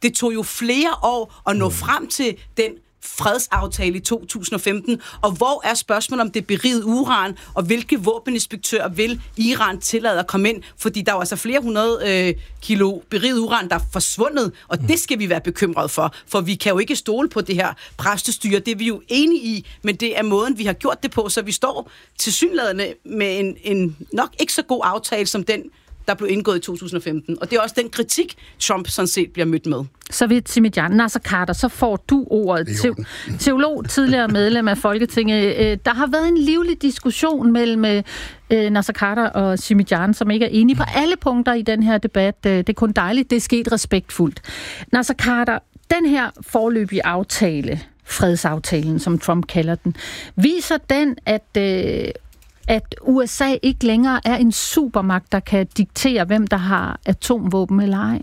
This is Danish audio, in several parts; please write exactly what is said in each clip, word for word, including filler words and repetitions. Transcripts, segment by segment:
Det tog jo flere år at nå frem til den fredsaftale i to tusind og femten, og hvor er spørgsmålet om det berigede uran, og hvilke våbeninspektører vil Iran tillade at komme ind, fordi der er altså flere hundrede øh, kilo beriget uran, der er forsvundet, og det skal vi være bekymrede for, for vi kan jo ikke stole på det her præstestyre, det er vi jo enige i, men det er måden, vi har gjort det på, så vi står tilsyneladende med en, en nok ikke så god aftale som den, der blev indgået i to tusind og femten. Og det er også den kritik, Trump sådan set bliver mødt med. Så vidt Simijan Nasser Khader, så får du ordet. Te- teolog, tidligere medlem af Folketinget. Der har været en livlig diskussion mellem Nasser Khader og Simijan, som ikke er enige på alle punkter i den her debat. Det er kun dejligt. Det er sket respektfuldt. Nasser Khader, den her foreløbige aftale, fredsaftalen, som Trump kalder den, viser den, at at U S A ikke længere er en supermagt, der kan diktere, hvem der har atomvåben eller ej?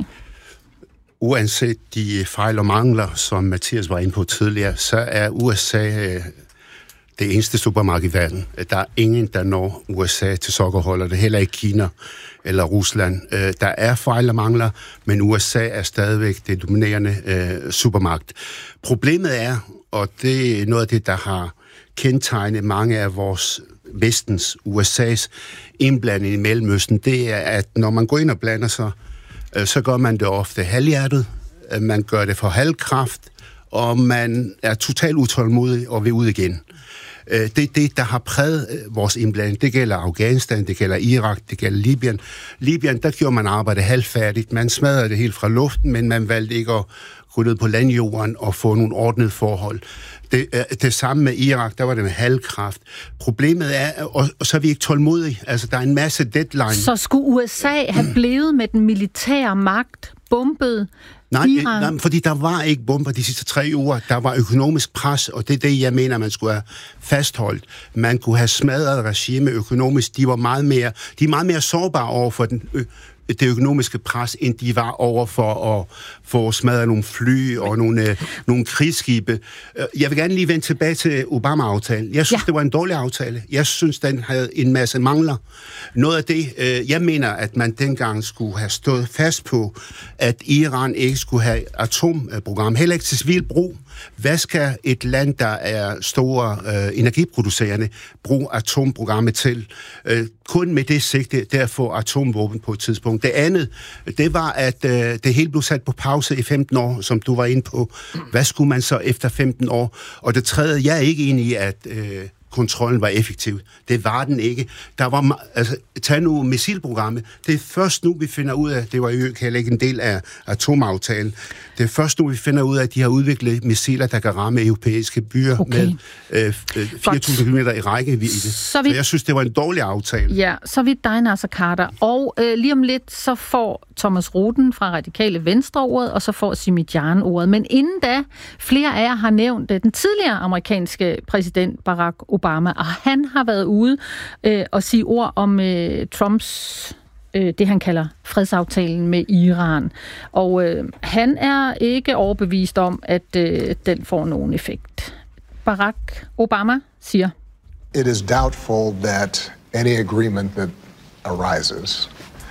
Uanset de fejl og mangler, som Mathias var inde på tidligere, så er U S A det eneste supermagt i verden. Der er ingen, der når U S A til sokkerholder. Det heller ikke Kina eller Rusland. Der er fejl og mangler, men U S A er stadigvæk det dominerende øh, supermagt. Problemet er, og det er noget af det, der har kendetegnet mange af vores vestens, U S A's indblanding i Mellemøsten, det er, at når man går ind og blander sig, så gør man det ofte halvhjertet, man gør det for halvkraft, og man er totalt utålmodig og vil ud igen. Det er det, der har præget vores indblanding. Det gælder Afghanistan, det gælder Irak, det gælder Libyen. Libyen, der gjorde man arbejde halvfærdigt. Man smadrede det helt fra luften, men man valgte ikke at gå ned på landjorden og få nogle ordnede forhold. Det, det samme med Irak, der var det med halvkraft. Problemet er, og, og så er vi ikke tålmodige. Altså, der er en masse deadline. Så skulle U S A have blevet med den militære magt, bombet Nej, Iran? nej, fordi der var ikke bomber de sidste tre uger. Der var økonomisk pres, og det er det, jeg mener, man skulle have fastholdt. Man kunne have smadret regime økonomisk. De var meget mere, de er meget mere sårbare over for den ø- det økonomiske pres, end de var over for at få smadret nogle fly og nogle, øh, nogle krigsskibe. Jeg vil gerne lige vende tilbage til Obama-aftalen. Jeg synes, ja. det var en dårlig aftale. Jeg synes, den havde en masse mangler. Noget af det, øh, jeg mener, at man dengang skulle have stået fast på, at Iran ikke skulle have atomprogram, heller ikke til civil brug. Hvad skal et land, der er store øh, energiproducerende, bruge atomprogrammet til? Øh, kun med det sigte, der få atomvåben på et tidspunkt. Det andet, det var, at øh, det hele blev sat på pause i femten år, som du var inde på. Hvad skulle man så efter femten år? Og det tredje, jeg er ikke enig i, at øh, kontrollen var effektiv. Det var den ikke. Der var, altså, tag nu missilprogrammet. Det er først nu, vi finder ud af, det var jo heller ikke en del af atomaftalen, det er først nu, vi finder ud af, at de har udviklet missiler, der kan ramme europæiske byer okay. med øh, fire tusind kilometer i rækkevidde. Så, så jeg synes, det var en dårlig aftale. Ja, så vidt dig, Nasser Khader. Og øh, lige om lidt, så får Thomas Roden fra Radikale Venstre ordet, og så får Simijan ordet. Men inden da, flere af jer har nævnt øh, den tidligere amerikanske præsident Barack Obama, og han har været ude øh, og sige ord om øh, Trumps det, han kalder fredsaftalen med Iran. Og øh, han er ikke overbevist om, at øh, den får nogen effekt. Barack Obama siger: It is doubtful that any agreement that arises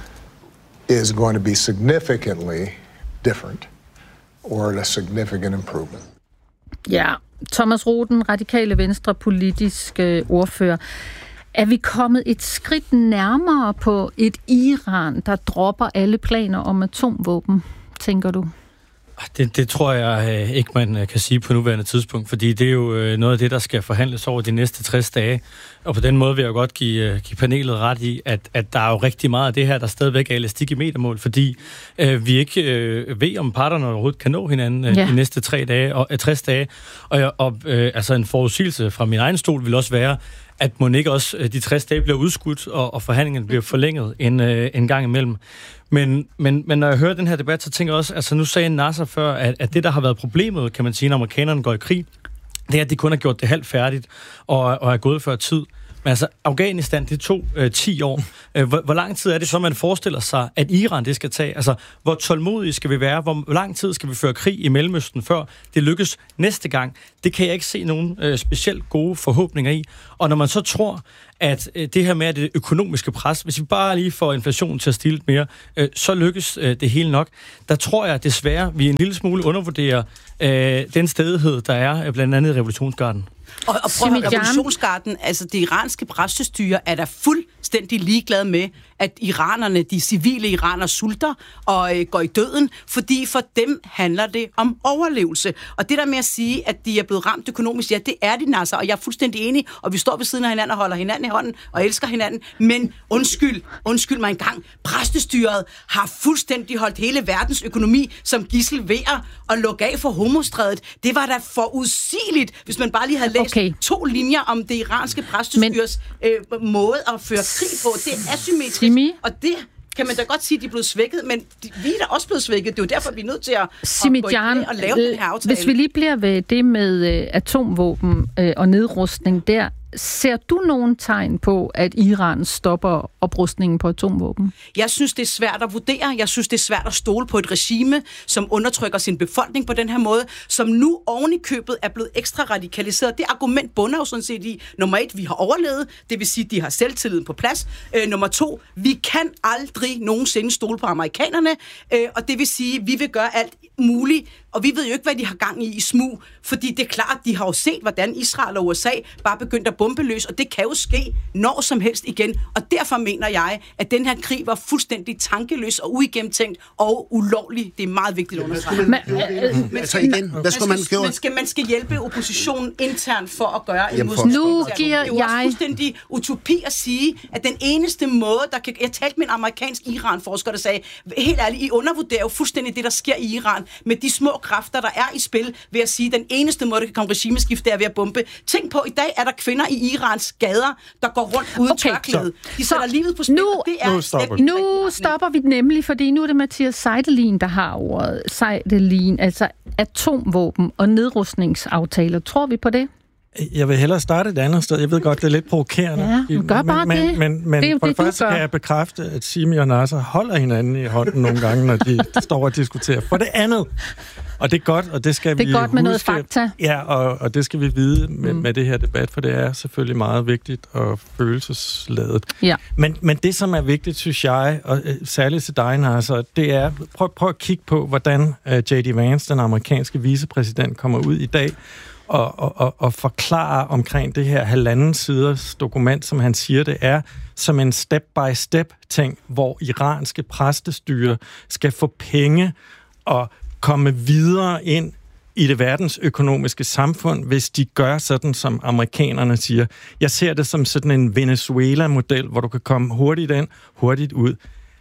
is going to be significantly different or a significant improvement. Ja, Thomas Roden, Radikale Venstre politisk øh, ordfører. Er vi kommet et skridt nærmere på et Iran, der dropper alle planer om atomvåben, tænker du? Det, det tror jeg ikke, man kan sige på nuværende tidspunkt, fordi det er jo noget af det, der skal forhandles over de næste tres dage. Og på den måde vil jeg godt give, give panelet ret i, at, at der er jo rigtig meget af det her, der stadigvæk er elastik i metermål, fordi øh, vi ikke øh, ved, om parterne overhovedet kan nå hinanden øh, ja. de næste tre dage og øh, tres dage. Og, og øh, altså en forudsigelse fra min egen stol vil også være, at må ikke også de tres dage bliver udskudt, og, og forhandlingerne bliver forlænget en, øh, en gang imellem. Men, men, men når jeg hører den her debat, så tænker jeg også, altså nu sagde Nasser før, at, at det, der har været problemet, kan man sige, når amerikanerne går i krig, det er, at de kun har gjort det halvt færdigt og, og er gået før tid. Men altså, Afghanistan, det tog øh, ti år. Øh, hvor, hvor lang tid er det så, man forestiller sig, at Iran det skal tage? Altså, hvor tålmodige skal vi være? Hvor lang tid skal vi føre krig i Mellemøsten, før det lykkes næste gang? Det kan jeg ikke se nogen øh, specielt gode forhåbninger i. Og når man så tror, at øh, det her med det økonomiske pres, hvis vi bare lige får inflationen til at stige lidt mere, øh, så lykkes øh, det hele nok. Der tror jeg desværre, vi en lille smule undervurderer øh, den stedighed, der er øh, blandt andet i revolutionsgarden. Og, og prøv at revolutionsgarden, altså det iranske præstestyre er der fuldstændig ligeglade med, at iranerne, de civile iranere, sulter og øh, går i døden, fordi for dem handler det om overlevelse. Og det der med at sige, at de er blevet ramt økonomisk, ja, det er de, Nasser, og jeg er fuldstændig enig, og vi står ved siden af hinanden og holder hinanden i hånden og elsker hinanden, men undskyld, undskyld mig engang, præstestyret har fuldstændig holdt hele verdens økonomi som gidsel ved at lukke af for homostrædet. Det var da forudsigeligt, hvis man bare lige havde læst okay. to linjer om det iranske præstestyres men, øh, måde at føre krig på. Det er asymmetrisk. Simi? Og det kan man da godt sige, at de er blevet svækket, men de, vi er da også blevet svækket. Det er jo derfor, vi er nødt til at, Simi at gå ind og lave øh, den her aftale. Hvis vi lige bliver ved det med øh, atomvåben øh, og nedrustning der, ser du nogen tegn på, at Iran stopper oprustningen på atomvåben? Jeg synes, det er svært at vurdere. Jeg synes, det er svært at stole på et regime, som undertrykker sin befolkning på den her måde, som nu oven i købet er blevet ekstra radikaliseret. Det argument bunder jo sådan set i, nummer et, vi har overlevet, det vil sige, de har selvtilliden på plads. Øh, nummer to, vi kan aldrig nogensinde stole på amerikanerne, øh, og det vil sige, vi vil gøre alt muligt, og vi ved jo ikke, hvad de har gang i i smug, fordi det er klart, de har jo set, hvordan Israel og U S A bare begyndte at bombe løs, og det kan jo ske når som helst igen. Og derfor mener jeg, at den her krig var fuldstændig tankeløs og uigennemtænkt og ulovlig. Det er meget vigtigt at understrege. Men, men altså igen, hvad skal man gøre? Man skal, man skal hjælpe oppositionen internt for at gøre en modstand. Nu giver jeg... Det er jo også fuldstændig utopi at sige, at den eneste måde, der kan... Jeg talte med en amerikansk Iran-forsker, der sagde, helt ærligt, I undervurderer jo fuldstændig det, der sker i Iran, med de små kræfter, der er i spil, ved at sige, at den eneste måde, der kan komme regimeskifte, er ved at bombe. Tænk på, i dag er der kvinder i Irans gader, der går rundt uden okay, tørklæde. De sætter så, livet på spil, nu, det er nu, stopper. nu stopper vi nemlig, fordi nu er det Mathias Seidelin, der har ordet. Seidelin, altså atomvåben og nedrustningsaftaler. Tror vi på det? Jeg vil hellere starte et andet sted. Jeg ved godt, det er lidt provokerende. Ja, gør bare men, det. Men, men, men for det, det første kan jeg bekræfte, at Simi og Nasser holder hinanden i hånden nogle gange, når de står og diskuterer. For det andet, og det er godt, og det skal vi Det er godt huske, med noget fakta. Ja, og, og det skal vi vide med, mm. med det her debat, for det er selvfølgelig meget vigtigt og følelsesladet. Ja. Men, men det, som er vigtigt, synes jeg, og særligt til dig, Nasser, det er, prøv, prøv at kigge på, hvordan uh, J D Vance, den amerikanske vicepræsident, kommer ud i dag, Og, og, og forklare omkring det her halvanden siders dokument, som han siger, det er som en step-by-step-ting, hvor iranske præstestyre skal få penge og komme videre ind i det verdensøkonomiske samfund, hvis de gør sådan, som amerikanerne siger. Jeg ser det som sådan en Venezuela-model, hvor du kan komme hurtigt ind, hurtigt ud.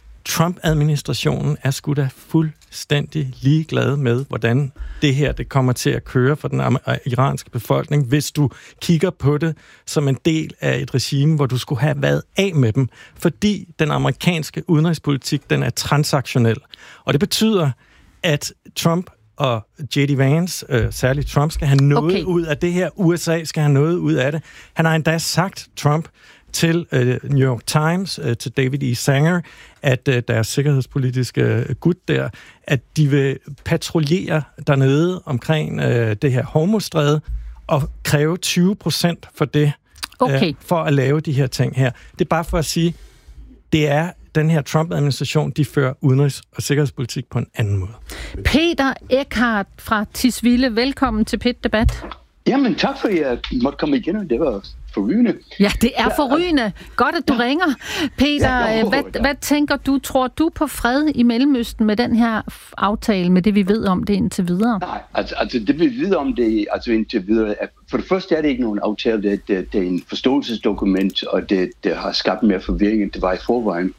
Trump-administrationen er sgu da fuldstændig ligeglad med, hvordan det her det kommer til at køre for den iranske befolkning, hvis du kigger på det som en del af et regime, hvor du skulle have været af med dem, fordi den amerikanske udenrigspolitik, den er transaktionel. Og det betyder, at Trump og J D Vance, øh, særligt Trump, skal have noget okay. ud af det her. U S A skal have noget ud af det. Han har endda sagt, Trump, til øh, New York Times, øh, til David E. Sanger, at øh, deres sikkerhedspolitiske øh, gut der, at de vil patruljere dernede omkring øh, det her Hormuzstræde og kræve tyve procent for det, okay. øh, for at lave de her ting her. Det er bare for at sige, det er den her Trump-administration, de fører udenrigs- og sikkerhedspolitik på en anden måde. Peter Eckhardt fra Tisvilde, velkommen til P et Debat. Jamen, tak for, at jeg måtte komme igennem. Det var forrygende. Ja, det er forrygende. Godt, at du ja. ringer. Peter, ja, hvad, ja. hvad tænker du? Tror du på fred i Mellemøsten med den her aftale, med det vi ved om det indtil videre? Nej, altså, altså det vi ved om det altså indtil videre, for det første er det ikke nogen aftale, det, det, det er en forståelsesdokument, og det, det har skabt mere forvirring, end det var i forvejen.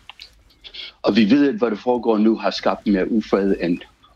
Og vi ved, at hvad der foregår nu, har skabt mere ufred, end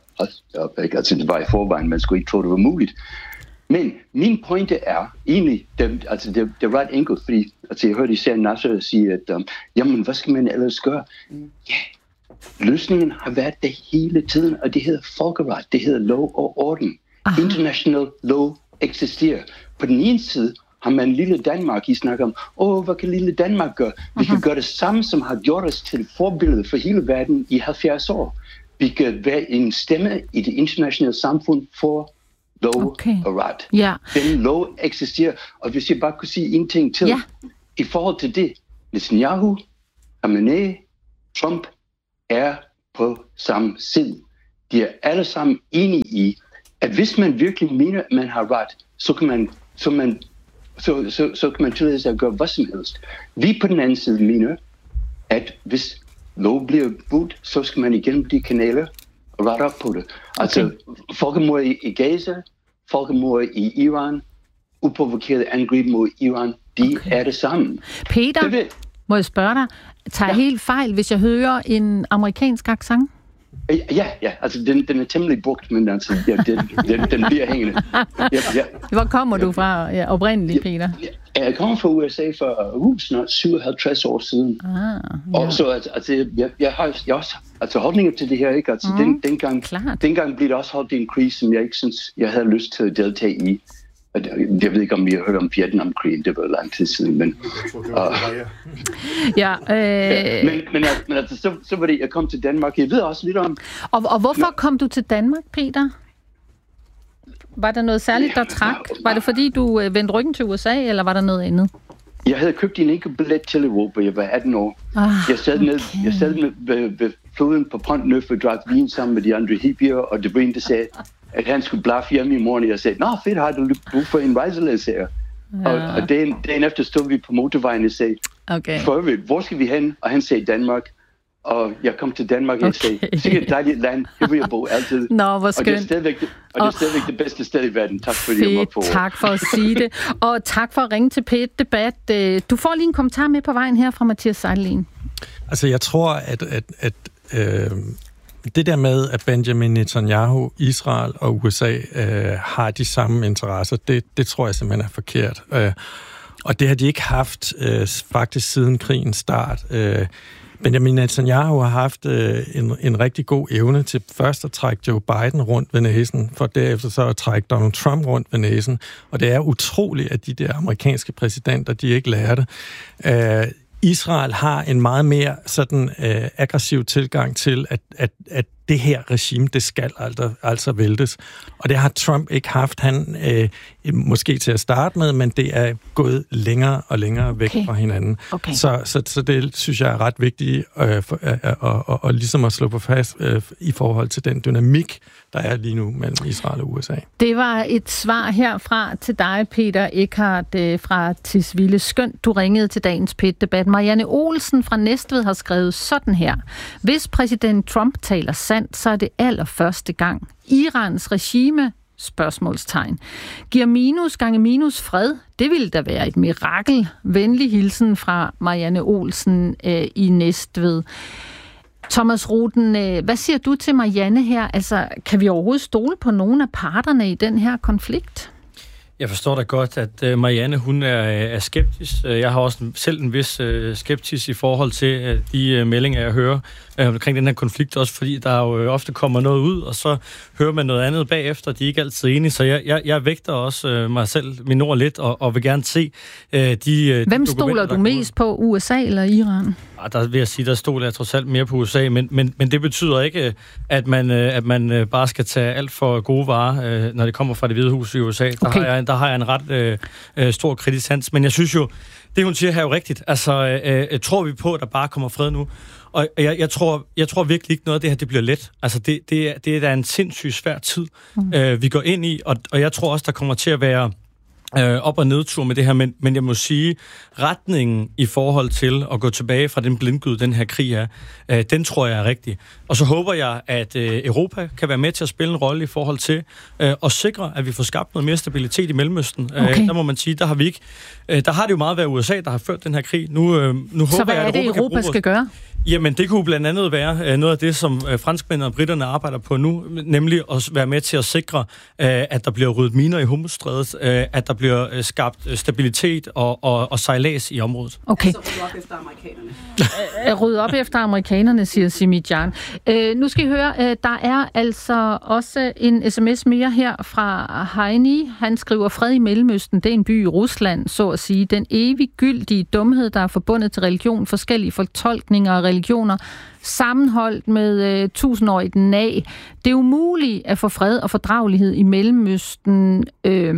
altså det var i forvejen. Man skulle ikke tro, det var muligt. Men min pointe er egentlig, det, altså det, det er ret enkelt, fordi altså jeg hørte især Nasser sige, at um, jamen, hvad skal man ellers gøre? Mm. Ja, løsningen har været det hele tiden, og det hedder folkeret, det hedder lov og orden. Aha. International law eksisterer. På den ene side har man lille Danmark. I snakker om, åh, hvad kan lille Danmark gøre? Vi uh-huh. kan gøre det samme, som har gjort os til forbillede for hele verden i halvfjerds år. Vi kan være en stemme i det internationale samfund for lov okay. og ret. Yeah. Den lov eksisterer, og hvis jeg bare kunne sige en ting til, yeah. i forhold til det, Netanyahu, Khamenei, Trump er på samme side. De er alle sammen enige i, at hvis man virkelig mener, at man har ret, så kan man, så man, så, så, så kan man tillade sig at gøre hvad som helst. Vi på den anden side mener, at hvis lov bliver brudt, så skal man igennem de kanaler og rette op på det. Okay. Altså, folkemord i, i Gaza, folkemord i Iran, uprovokeret angreb mod Iran, de okay. er det samme. Peter, det må jeg spørge dig, tager jeg ja. helt fejl, hvis jeg hører en amerikansk accent? Ja, ja, altså den, den er temmelig brugt, men altså, ja, den, den, den bliver hængende. Ja, ja. Hvor kommer du fra ja, oprindeligt, Peter? Ja, jeg kommer fra U S A for uh, snart syvoghalvtreds år siden. Ah, ja. Og så altså, altså jeg, jeg har jeg også altså holdninger til det her, ikke? Altså mm, den, dengang, dengang blev det også holdt i en krig, som jeg ikke synes, jeg havde lyst til at deltage i. Jeg ved ikke, om vi har hørt om Vietnamkrigen, det var lang tid siden, men... Uh, ja, øh... men, men, men altså, så, så var det, jeg kom til Danmark. Jeg ved også lidt om... Og, og hvorfor kom du til Danmark, Peter? Var der noget særligt, der trak? Var det fordi, du vendte ryggen til U S A, eller var der noget andet? Jeg havde købt en enkelt billet til Europa, jeg var atten år. Ah, jeg sad, okay. ned, jeg sad med, ved, ved floden på Pont Neuf og drak vin sammen med de andre hippier, og det var en, der sagde, at han skulle blaffe hjemme i morgen, og jeg sagde, nå fedt, har du brug for en rejseledsager? Ja. Og, og dagen, dagen efter stod vi på motorvejen og sagde, okay. for øvrigt, hvor skal vi hen? Og han sagde Danmark. Og jeg kom til Danmark, og okay. jeg sagde, sikkert et dejligt land, her vil jeg bo altid. Nå, hvor skønt. Og det er stadigvæk det, og det, er stadigvæk det bedste sted i verden. Tak fordi fedt, jeg var på. Tak for at sige det. Og tak for at ringe til P et Debat. Du får lige en kommentar med på vejen her fra Mathias Seidelin. Altså, jeg tror, at, at, at øh, det der med, at Benjamin Netanyahu, Israel og U S A øh, har de samme interesser, det, det tror jeg simpelthen er forkert. Øh, og det har de ikke haft øh, faktisk siden krigens start. Øh, Benjamin Netanyahu har haft øh, en, en rigtig god evne til først at trække Joe Biden rundt ved næsen, for derefter så at trække Donald Trump rundt ved næsen. Og det er utroligt, at de der amerikanske præsidenter, de ikke lærer det. Øh, Israel har en meget mere sådan øh, aggressiv tilgang til, at, at, at det her regime, det skal altså, altså væltes. Og det har Trump ikke haft. Han øh, måske til at starte med, men det er gået længere og længere væk okay. fra hinanden. Okay. Så, så, så det synes jeg er ret vigtigt øh, for, øh, øh, og, og ligesom at slå på fast øh, i forhold til den dynamik, der er lige nu mellem Israel og U S A. Det var et svar herfra til dig, Peter Eckhardt øh, fra Tisvilde. Skønt, du ringede til dagens P et Debat. Marianne Olsen fra Næstved har skrevet sådan her. Hvis præsident Trump taler sandt, så er det allerførste gang. Irans regime, spørgsmålstegn, giver minus gange minus fred. Det ville da være et mirakel. Venlig hilsen fra Marianne Olsen øh, i Næstved. Thomas Ruden, øh, hvad siger du til Marianne her? Altså, kan vi overhovedet stole på nogen af parterne i den her konflikt? Jeg forstår da godt, at Marianne, hun er, er skeptisk. Jeg har også selv en vis skeptisk i forhold til de meldinger, jeg hører omkring den her konflikt, også fordi der jo ofte kommer noget ud, og så hører man noget andet bagefter, de er ikke altid enige. Så jeg, jeg, jeg vægter også mig selv, min ord lidt, og, og vil gerne se de Hvem stoler du mest på, U S A eller Iran? Der vil jeg sige, der stoler jeg trods alt mere på U S A, men, men, men det betyder ikke, at man, at man bare skal tage alt for gode varer, når det kommer fra Det Hvide Hus i U S A. Der, okay. har, jeg, der har jeg en ret øh, stor kritisk sans, men jeg synes jo, det hun siger her er jo rigtigt. Altså, øh, tror vi på, at der bare kommer fred nu? Og jeg, jeg, tror, jeg tror virkelig ikke noget af det her, det bliver let. Altså, det, det, er, det er da en sindssygt svær tid, mm. øh, vi går ind i, og, og jeg tror også, der kommer til at være øh, op- og nedtur med det her, men, men jeg må sige, retningen i forhold til at gå tilbage fra den blindgyde, den her krig er, øh, den tror jeg er rigtig. Og så håber jeg, at øh, Europa kan være med til at spille en rolle i forhold til øh, at sikre, at vi får skabt noget mere stabilitet i Mellemøsten. Okay. Øh, der må man sige, der har vi ikke, øh, der har det jo meget været U S A, der har ført den her krig. Nu, øh, nu så håber hvad jeg, er at det, Europa, Europa skal gøre? Jamen, det kunne blandt andet være øh, noget af det, som øh, franskmændene og britterne arbejder på nu, nemlig at være med til at sikre, øh, at der bliver ryddet miner i Hormuzstrædet, øh, at der bliver bliver øh, skabt øh, stabilitet og, og, og sejlads i området. Okay. Altså rydde op efter amerikanerne. Rydde op efter amerikanerne, siger Simijan. Øh, nu skal I høre, øh, der er altså også en sms mere her fra Heini. Han skriver, fred i Mellemøsten, det er en by i Rusland, så at sige. Den eviggyldige dumhed, der er forbundet til religion, forskellige fortolkninger af religioner, sammenholdt med øh, tusindårigt nag. Det er umuligt at få fred og fordragelighed i Mellemøsten.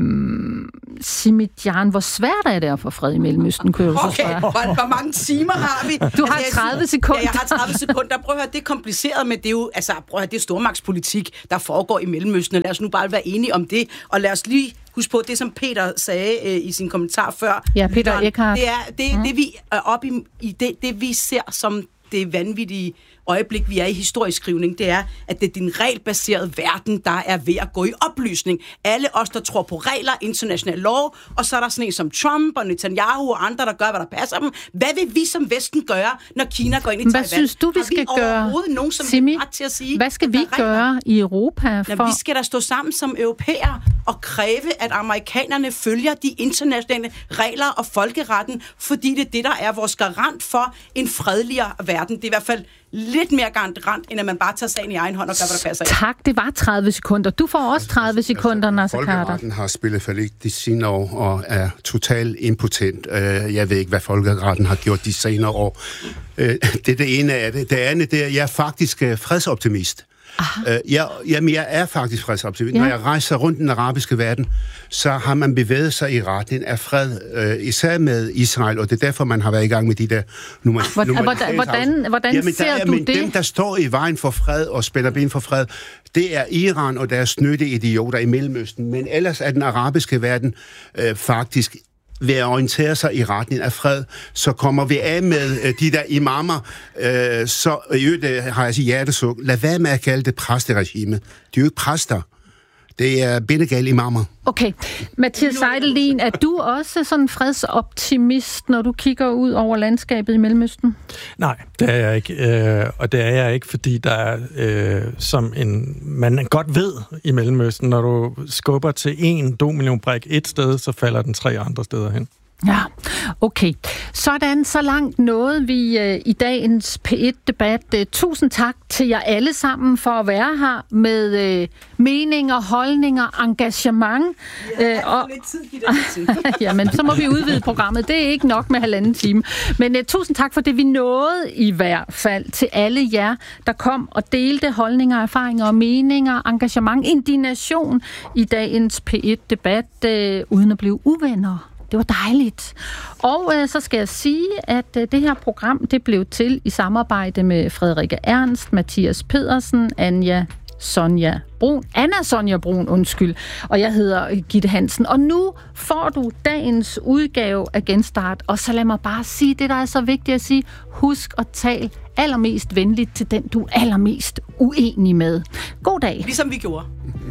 Øhm, Simijan, hvor svært er det at få fred i Mellemøsten, kunne jeg jo så Okay, spørge. hvor, hvor mange timer har vi? Du har tredive sekunder. Ja, jeg har tredive sekunder. Prøv at høre, det er kompliceret, men det er jo, altså, prøv at høre, det er stormagtspolitik, der foregår i Mellemøsten. Lad os nu bare være enige om det, og lad os lige huske på det, som Peter sagde øh, i sin kommentar før. Ja, Peter Eckhart. Det er det, mm. det vi er oppe i, i det, det, vi ser som det vanvittige øjeblik, vi er i historieskrivning, det er, at det er din regelbaserede verden, der er ved at gå i oplysning. Alle os, der tror på regler, international lov, og så er der sådan en som Trump og Netanyahu og andre, der gør, hvad der passer dem. Hvad vil vi som Vesten gøre, når Kina går ind i Taiwan? Hvad synes du, vi skal vi gøre? Nogen, som Simi, ret til at sige, hvad skal vi gøre i Europa? For... Jamen, vi skal da stå sammen som europæere og kræve, at amerikanerne følger de internationale regler og folkeretten, fordi det er det, der er vores garant for en fredeligere verden. Det er i hvert fald lidt mere garant, end at man bare tager sagen i egen hånd og gør, hvad der passer ind. Tak, det var tredive sekunder. Du får også tredive sekunder, Naser Khader. Folkeretten har spillet for lidt de senere år og er totalt impotent. Jeg ved ikke, hvad folkeretten har gjort de senere år. Det er det ene af det. Det andet, det er, jeg er faktisk fredsoptimist. Uh, jeg, jamen, jeg er faktisk fredsoptimist. Ja. Når jeg rejser rundt i den arabiske verden, så har man bevæget sig i retning af fred, uh, især med Israel, og det er derfor, man har været i gang med de der nummer. Hvordan, hvordan, hvordan, hvordan jamen, ser er, du men det? Dem, der står i vejen for fred og spænder ben for fred, det er Iran og deres snytte idioter i Mellemøsten. Men ellers er den arabiske verden uh, faktisk ved at orientere sig i retning af fred, så kommer vi af med øh, de der imamer, øh, så i øvrigt har jeg sige hjertesuk. Lad være med at kalde det præsteregime. Det er jo ikke præster. Det er bindegale imamer. Okay. Mathias Seidelin, er du også sådan fredsoptimist, når du kigger ud over landskabet i Mellemøsten? Nej, det er jeg ikke. Øh, og det er jeg ikke, fordi der er, øh, som en, man godt ved i Mellemøsten, når du skubber til en dominobrik et sted, så falder den tre andre steder hen. Ja, okay. Sådan, så langt nåede vi øh, i dagens P et-debat. Øh, tusind tak til jer alle sammen for at være her med øh, meninger, holdninger, engagement. Ja, øh, og lidt tid i den tid. Jamen, så må vi udvide programmet. Det er ikke nok med halvanden time. Men øh, tusind tak for det, vi nåede i hvert fald til alle jer, der kom og delte holdninger, erfaringer og meninger, engagement, indignation i dagens P et-debat, øh, uden at blive uvenner. Det var dejligt. Og øh, så skal jeg sige, at øh, det her program, det blev til i samarbejde med Frederikke Ernst, Mathias Pedersen, Anja Sonja Brun, Anna Sonja Brun, undskyld, og jeg hedder Gitte Hansen. Og nu får du dagens udgave af Genstart, og så lad mig bare sige det, der er så vigtigt at sige. Husk at tale allermest venligt til den, du er allermest uenig med. God dag. Ligesom vi gjorde.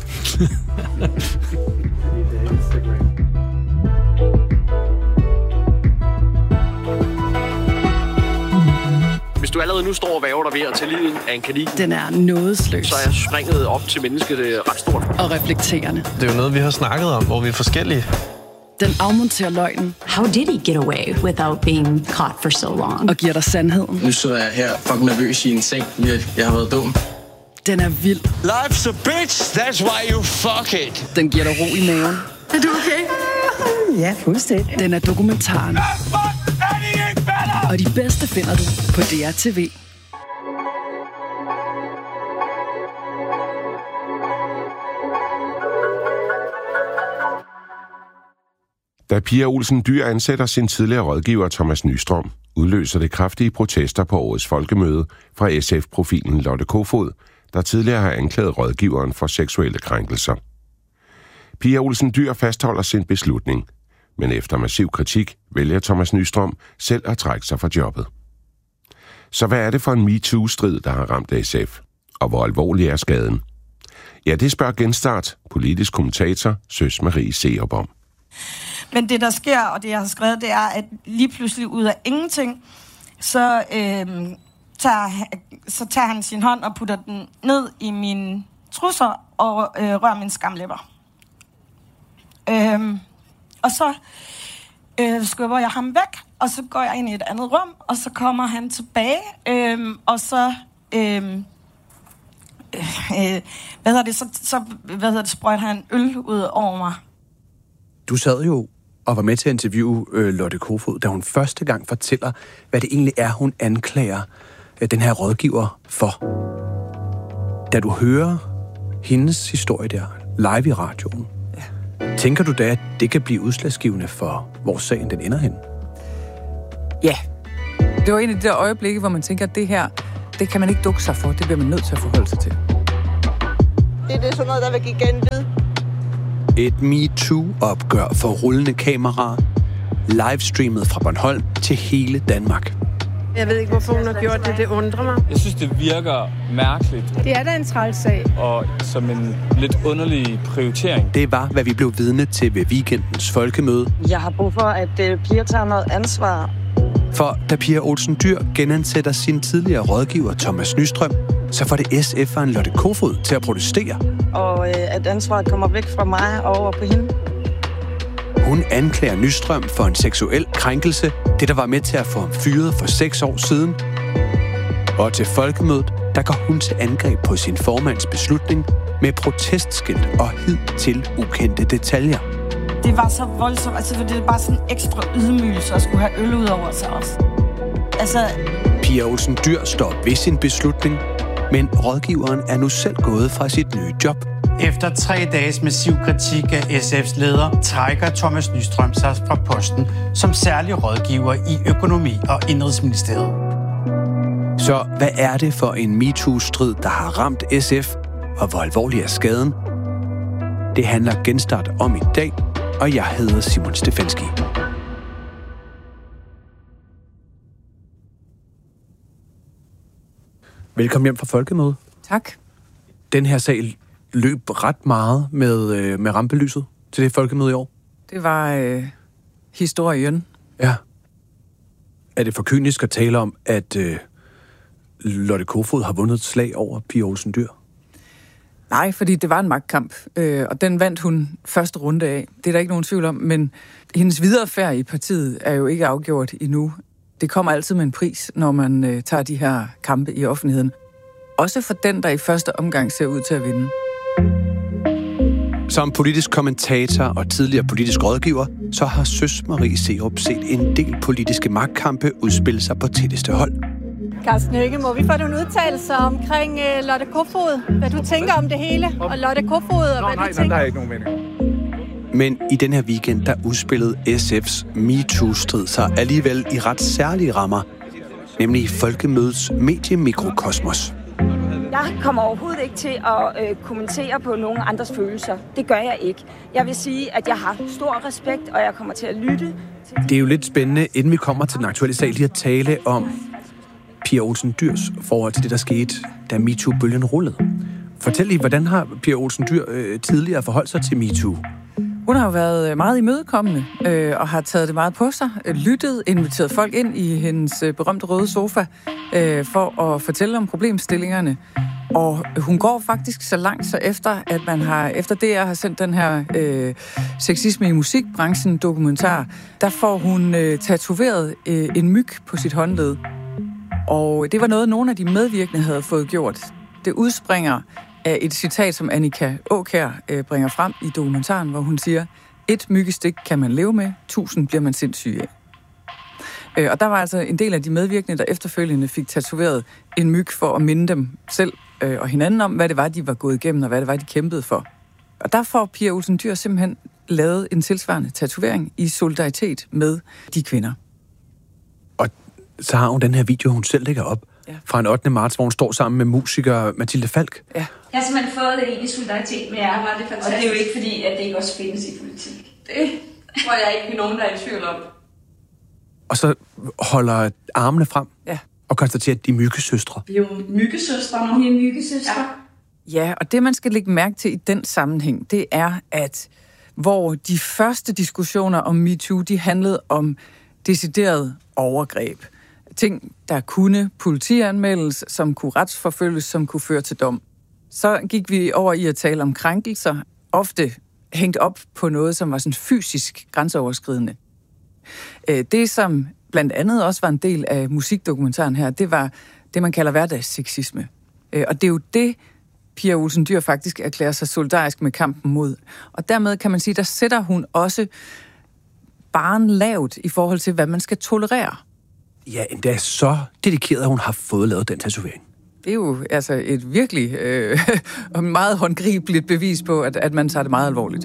Hvis du allerede nu står og væver dig ved at tage livet af en kanin, den er nådesløs. Så er springet op til mennesket ret stort. Og reflekterende. Det er jo noget, vi har snakket om, hvor vi er forskellige. Den afmonterer løgnen. How did he get away without being caught for so long? Og giver dig sandheden. Nu sidder jeg her fucking nervøs i en seng. Jeg har været dum. Den er vild. Life's a bitch, that's why you fuck it. Den giver dig ro i maven. Er du okay? Ja, fuldstændig. Den er dokumentaren. Og de bedste finder du på D R T V. Da Pia Olsen Dyhr ansætter sin tidligere rådgiver Thomas Nystrøm, udløser det kraftige protester på årets folkemøde fra S F-profilen Lotte Kofod, der tidligere har anklaget rådgiveren for seksuelle krænkelser. Pia Olsen Dyhr fastholder sin beslutning, men efter massiv kritik vælger Thomas Nystrøm selv at trække sig fra jobbet. Så hvad er det for en MeToo-strid, der har ramt S F? Og hvor alvorlig er skaden? Ja, det spørger Genstart politisk kommentator Søs Marie Serup om. Men det, der sker, og det, jeg har skrevet, det er, at lige pludselig ud af ingenting, så, øh, tager, så tager han sin hånd og putter den ned i mine trusser og øh, rører mine skamlæber. Øh, Og så øh, skubber jeg ham væk, og så går jeg ind i et andet rum, og så kommer han tilbage, øh, og så... Øh, øh, hvad hedder det, så, så hvad hedder det, sprøjter han øl ud over mig. Du sad jo og var med til at interviewe øh, Lotte Kofod, da hun første gang fortæller, hvad det egentlig er, hun anklager øh, den her rådgiver for. Da du hører hendes historie der, live i radioen, ja. Tænker du da, at det kan blive udslagsgivende for, hvor sagen den ender hen? Ja. Det var en af de der øjeblikke, hvor man tænker, at det her, det kan man ikke dukke sig for. Det bliver man nødt til at forholde sig til. Det er det sådan noget, der vil give genlyd. Et MeToo-opgør for rullende kameraer, livestreamet fra Bornholm til hele Danmark. Jeg ved ikke, hvorfor hun har gjort det. Det undrer mig. Jeg synes, det virker mærkeligt. Det er da en trælsag. Og som en lidt underlig prioritering. Det var, hvad vi blev vidne til ved weekendens folkemøde. Jeg har brug for, at uh, Pia tager noget ansvar. For da Pia Olsen Dyhr genansætter sin tidligere rådgiver Thomas Nystrøm, så får det S F'eren Lotte Kofod til at protestere. Og øh, at ansvaret kommer væk fra mig og over på hende. Hun anklager Nystrøm for en seksuel krænkelse, det der var med til at få ham fyret for seks år siden. Og til folkemødet, der går hun til angreb på sin formands beslutning med protestskilt og hidtil ukendte detaljer. Det var så voldsomt, altså det var bare sådan en ekstra ydmygelse at skulle have øl ud over sig også. Altså... Pia Olsen Dyhr står ved sin beslutning, men rådgiveren er nu selv gået fra sit nye job. Efter tre dages massiv kritik af S F's leder, trækker Thomas Nystrøm sig fra posten som særlig rådgiver i økonomi- og indrigsministeriet. Så hvad er det for en MeToo-strid, der har ramt S F, og hvor alvorlig er skaden? Det handler Genstart om i dag, og jeg hedder Simon Stefanski. Velkommen hjem fra folkemødet. Tak. Den her sag løb ret meget med, øh, med rampelyset til det folkemøde i år. Det var øh, historien. Ja. Er det for kynisk at tale om, at øh, Lotte Kofod har vundet et slag over Pia Olsen Dyhr? Nej, fordi det var en magtkamp, øh, og den vandt hun første runde af. Det er der ikke nogen tvivl om, men hendes videre færd i partiet er jo ikke afgjort endnu. Det kommer altid med en pris, når man øh, tager de her kampe i offentligheden. Også for den, der i første omgang ser ud til at vinde. Som politisk kommentator og tidligere politisk rådgiver, så har Søs Marie Serup set en del politiske magtkampe udspille sig på tætteste hold. Carsten Høgh, må vi få nogle udtalelser omkring uh, Lotte Kofod? Hvad du tænker om det hele? Og Lotte Kofod, og Nå, hvad nej, du tænker? Nej, der er ikke nogen mening. Men i den her weekend, der udspillede S F's MeToo-strid sig alligevel i ret særlige rammer, nemlig folkemødets mediemikrokosmos. Jeg kommer overhovedet ikke til at øh, kommentere på nogen andres følelser. Det gør jeg ikke. Jeg vil sige, at jeg har stor respekt, og jeg kommer til at lytte. Til... Det er jo lidt spændende, inden vi kommer til den aktuelle sag, lige at tale om Pia Olsen Dyhrs forhold til det, der skete, da MeToo-bølgen rullede. Fortæl lige, hvordan har Pia Olsen Dyhr øh, tidligere forholdt sig til MeToo? Hun har jo været meget imødekommende øh, og har taget det meget på sig, lyttet, inviteret folk ind i hendes øh, berømte røde sofa øh, for at fortælle om problemstillingerne. Og hun går faktisk så langt, så efter at man har, efter det jeg har sendt den her øh, sexisme i musikbranchen dokumentar, der får hun øh, tatoveret øh, en myg på sit håndled. Og det var noget, nogle af de medvirkende havde fået gjort. Det udspringer af et citat, som Annika Aakjær øh, bringer frem i dokumentaren, hvor hun siger, et myggestik kan man leve med, tusind bliver man sindssyg af. Øh, og der var altså en del af de medvirkende, der efterfølgende fik tatoveret en myg for at minde dem selv øh, og hinanden om, hvad det var, de var gået igennem, og hvad det var, de kæmpede for. Og der får Pia Olsen Dyhr simpelthen lavet en tilsvarende tatovering i solidaritet med de kvinder. Og så har hun den her video, hun selv lægger op, ja, fra en ottende marts, hvor hun står sammen med musiker Mathilde Falk. Ja. Jeg har simpelthen fået det i solidaritet med jer, det og det er jo ikke fordi, at det ikke også findes i politik. Det tror jeg ikke, nogen der er i tvivl om. Og så holder armene frem, ja, og konstaterer, at de er myggesøstre. Vi er jo myggesøstre nu. Vi er myggesøstre. Ja. ja, og det man skal lægge mærke til i den sammenhæng, det er, at hvor de første diskussioner om MeToo, de handlede om decideret overgreb. Ting, der kunne politianmeldes, som kunne retsforfølges, som kunne føre til dom. Så gik vi over i at tale om krænkelser, ofte hængt op på noget, som var sådan fysisk grænseoverskridende. Det, som blandt andet også var en del af musikdokumentaren her, det var det, man kalder hverdagssexisme. Og det er jo det, Pia Olsen Dyhr faktisk erklærer sig solidarisk med kampen mod. Og dermed kan man sige, der sætter hun også barren lavt i forhold til, hvad man skal tolerere. Ja, endda så dedikeret, at hun har fået lavet den tatovering. Det er jo altså et virkelig øh, meget håndgribeligt bevis på, at, at man tager det meget alvorligt.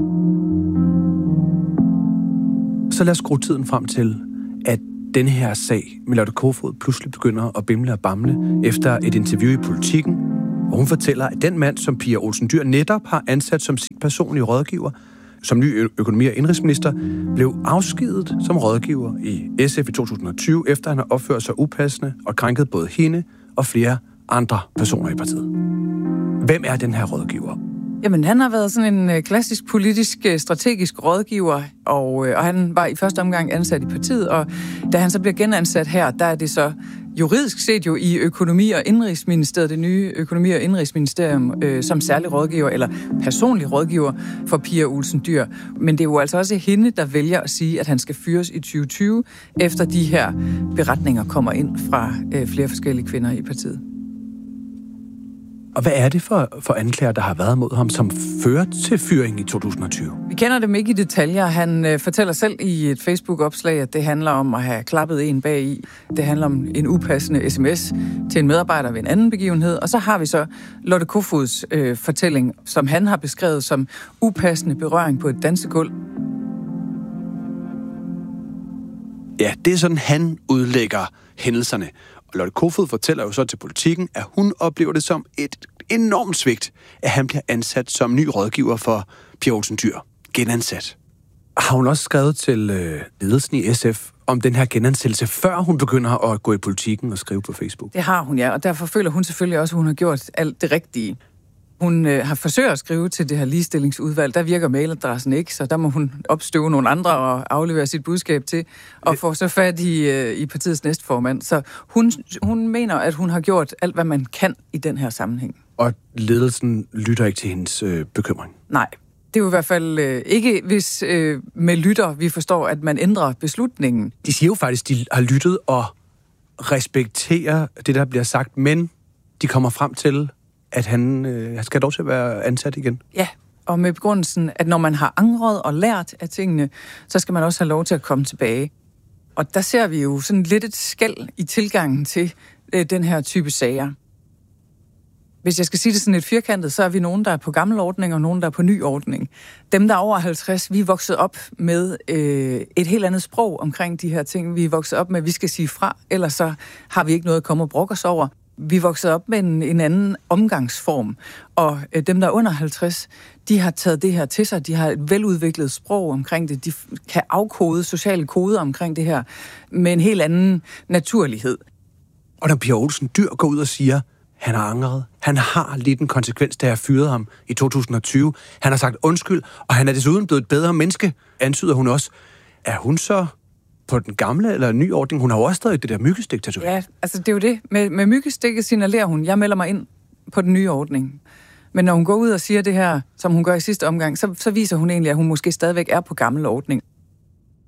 Så lad os skrue tiden frem til, at denne her sag med Lotte Kofod pludselig begynder at bimle og bamle efter et interview i Politiken, hvor hun fortæller, at den mand, som Pia Olsen Dyhr netop har ansat som sin personlige rådgiver, som ny økonomi- og indrigsminister, blev afskedet som rådgiver i S F i to tusind og tyve, efter han har opført sig upassende og krænket både hende og flere andre personer i partiet. Hvem er den her rådgiver? Jamen, han har været sådan en klassisk politisk strategisk rådgiver, og, og han var i første omgang ansat i partiet, og da han så bliver genansat her, der er det så juridisk set jo i økonomi- og indrigsministeriet, det nye økonomi- og indrigsministerium, øh, som særlig rådgiver, eller personlig rådgiver for Pia Olsen Dyhr. Men det er jo altså også hende, der vælger at sige, at han skal fyres i tyve tyve, efter de her beretninger kommer ind fra øh, flere forskellige kvinder i partiet. Og hvad er det for, for anklager, der har været mod ham, som fører til fyring i to tusind og tyve? Vi kender dem ikke i detaljer. Han øh, fortæller selv i et Facebook-opslag, at det handler om at have klappet en bag i. Det handler om en upassende sms til en medarbejder ved en anden begivenhed. Og så har vi så Lotte Kofods øh, fortælling, som han har beskrevet som upassende berøring på et dansegulv. Ja, det er sådan, han udlægger hændelserne. Og Lotte Kofod fortæller jo så til Politiken, at hun oplever det som et enormt svigt, at han bliver ansat som ny rådgiver for Pia Olsen Dyhr. Genansat. Har hun også skrevet til øh, ledelsen i S F om den her genansættelse, før hun begynder at gå i Politiken og skrive på Facebook? Det har hun, ja, og derfor føler hun selvfølgelig også, at hun har gjort alt det rigtige. Hun øh, har forsøgt at skrive til det her ligestillingsudvalg. Der virker mailadressen ikke, så der må hun opstøve nogle andre og aflevere sit budskab til, og få så fat i, øh, i partiets næstformand. Så hun, hun mener, at hun har gjort alt, hvad man kan i den her sammenhæng. Og ledelsen lytter ikke til hendes øh, bekymring? Nej. Det er jo i hvert fald øh, ikke, hvis øh, med lytter vi forstår, at man ændrer beslutningen. De siger jo faktisk, at de har lyttet og respekterer det, der bliver sagt, men de kommer frem til, at han øh, skal dog til at være ansat igen. Ja, og med begrundelsen, at når man har angret og lært af tingene, så skal man også have lov til at komme tilbage. Og der ser vi jo sådan lidt et skel i tilgangen til øh, den her type sager. Hvis jeg skal sige det sådan lidt firkantet, så er vi nogen, der er på gammel ordning, og nogen, der er på ny ordning. Dem, der er over halvtreds, vi er vokset op med øh, et helt andet sprog omkring de her ting. Vi er vokset op med, at vi skal sige fra, ellers så har vi ikke noget at komme og brokke os over. Vi er vokset op med en, en anden omgangsform, og øh, dem, der er under halvtreds, de har taget det her til sig. De har et veludviklet sprog omkring det. De kan afkode sociale koder omkring det her med en helt anden naturlighed. Og når Pia Olsen Dyhr går ud og siger, han har angret. Han har lidt en konsekvens, da jeg fyrede ham i to tusind og tyve. Han har sagt undskyld, og han er desuden blevet et bedre menneske, antyder hun også. Er hun så på den gamle eller nye ordning? Hun har jo også stadig det der myggestik-tatovering. Ja, altså det er jo det. Med, med myggestikket signalerer hun, jeg melder mig ind på den nye ordning. Men når hun går ud og siger det her, som hun gør i sidste omgang, så, så viser hun egentlig, at hun måske stadigvæk er på gammel ordning.